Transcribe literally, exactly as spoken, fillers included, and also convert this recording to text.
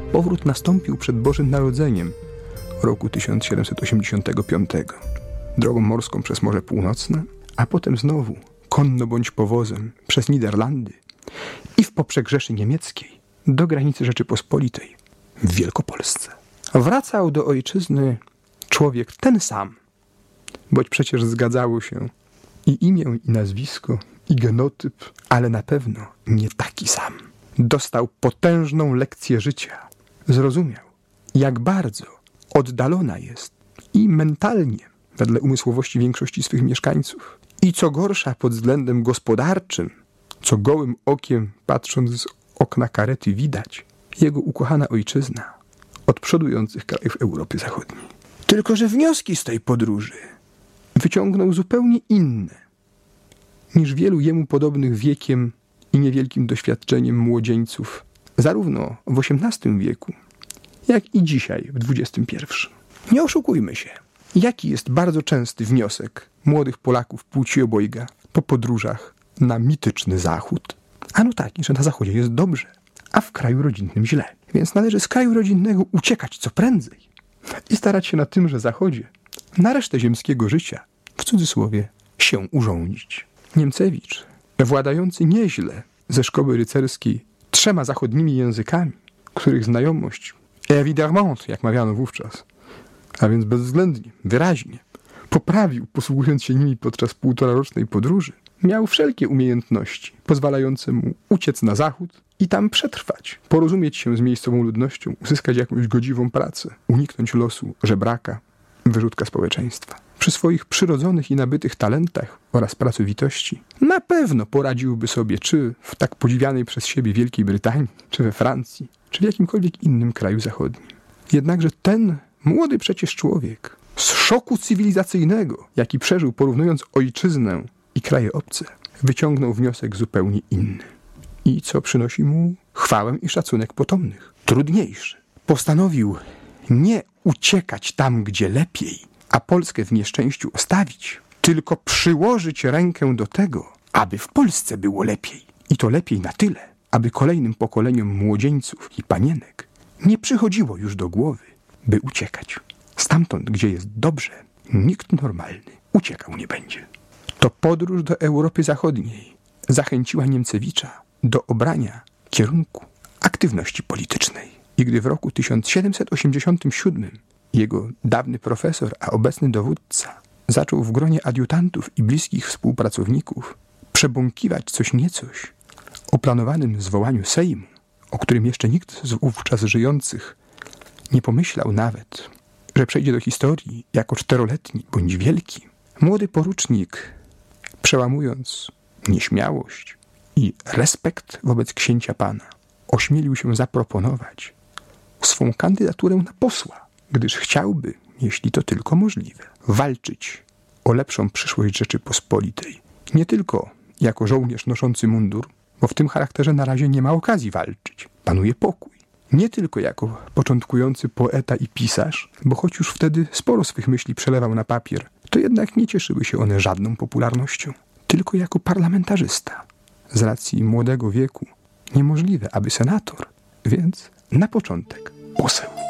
powrót nastąpił przed Bożym Narodzeniem roku tysiąc siedemset osiemdziesiątego piątego. Drogą morską przez Morze Północne, a potem znowu konno bądź powozem przez Niderlandy i w poprzek Rzeszy Niemieckiej do granicy Rzeczypospolitej w Wielkopolsce. Wracał do ojczyzny człowiek ten sam, boć przecież zgadzało się i imię, i nazwisko, i genotyp, ale na pewno nie taki sam. Dostał potężną lekcję życia. Zrozumiał, jak bardzo oddalona jest i mentalnie, wedle umysłowości większości swych mieszkańców, i co gorsza pod względem gospodarczym, co gołym okiem patrząc z okna karety widać, jego ukochana ojczyzna od przodujących krajów Europy Zachodniej. Tylko że wnioski z tej podróży wyciągnął zupełnie inne niż wielu jemu podobnych wiekiem i niewielkim doświadczeniem młodzieńców, zarówno w osiemnastym wieku, jak i dzisiaj w dwudziestym pierwszym. Nie oszukujmy się, jaki jest bardzo częsty wniosek młodych Polaków płci obojga po podróżach na mityczny Zachód. Ano taki, że na Zachodzie jest dobrze, a w kraju rodzinnym źle. Więc należy z kraju rodzinnego uciekać co prędzej i starać się na tymże Zachodzie, na resztę ziemskiego życia, w cudzysłowie, się urządzić. Niemcewicz, władający nieźle ze szkoły rycerskiej trzema zachodnimi językami, których znajomość évidemment, jak mawiano wówczas, a więc bezwzględnie, wyraźnie, poprawił, posługując się nimi podczas półtorarocznej podróży, miał wszelkie umiejętności pozwalające mu uciec na zachód i tam przetrwać, porozumieć się z miejscową ludnością, uzyskać jakąś godziwą pracę, uniknąć losu żebraka, wyrzutka społeczeństwa. Przy swoich przyrodzonych i nabytych talentach oraz pracowitości na pewno poradziłby sobie czy w tak podziwianej przez siebie Wielkiej Brytanii, czy we Francji, czy w jakimkolwiek innym kraju zachodnim. Jednakże ten młody przecież człowiek z szoku cywilizacyjnego, jaki przeżył porównując ojczyznę i kraje obce, wyciągnął wniosek zupełnie inny. I co przynosi mu chwałę i szacunek potomnych. Trudniejszy. Postanowił nie uciekać tam, gdzie lepiej, a Polskę w nieszczęściu ostawić, tylko przyłożyć rękę do tego, aby w Polsce było lepiej. I to lepiej na tyle, aby kolejnym pokoleniom młodzieńców i panienek nie przychodziło już do głowy, by uciekać. Stamtąd, gdzie jest dobrze, nikt normalny uciekał nie będzie. To podróż do Europy Zachodniej zachęciła Niemcewicza do obrania kierunku aktywności politycznej. I gdy w roku tysiąc siedemset osiemdziesiątym siódmym jego dawny profesor, a obecny dowódca, zaczął w gronie adiutantów i bliskich współpracowników przebąkiwać coś niecoś o planowanym zwołaniu Sejmu, o którym jeszcze nikt z wówczas żyjących nie pomyślał nawet, że przejdzie do historii jako czteroletni bądź wielki, młody porucznik, przełamując nieśmiałość i respekt wobec księcia pana, ośmielił się zaproponować swą kandydaturę na posła, gdyż chciałby, jeśli to tylko możliwe, walczyć o lepszą przyszłość Rzeczypospolitej. Nie tylko jako żołnierz noszący mundur, bo w tym charakterze na razie nie ma okazji walczyć. Panuje pokój. Nie tylko jako początkujący poeta i pisarz, bo choć już wtedy sporo swych myśli przelewał na papier, to jednak nie cieszyły się one żadną popularnością. Tylko jako parlamentarzysta. Z racji młodego wieku niemożliwe, aby senator, więc na początek poseł.